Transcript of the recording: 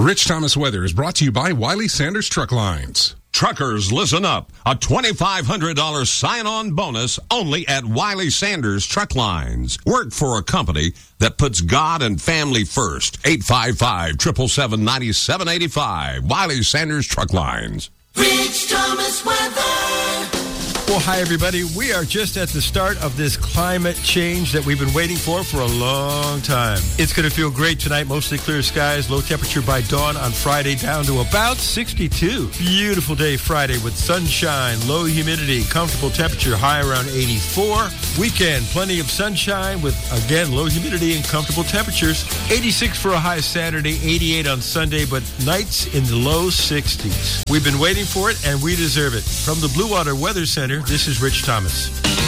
Rich Thomas Weather is brought to you by Wiley Sanders Truck Lines. Truckers, listen up. A $2,500 sign-on bonus only at Wiley Sanders Truck Lines. Work for a company that puts God and family first. 855-777-9785. Wiley Sanders Truck Lines. Rich Thomas Weather. Well, hi, everybody. We are just at the start of this climate change that we've been waiting for a long time. It's going to feel great tonight. Mostly clear skies, low temperature by dawn on Friday down to about 62. Beautiful day Friday with sunshine, low humidity, comfortable temperature, high around 84. Weekend, plenty of sunshine with, again, low humidity and comfortable temperatures. 86 for a high Saturday, 88 on Sunday, but nights in the low 60s. We've been waiting for it, and we deserve it. From the Blue Water Weather Center, this is Rich Thomas.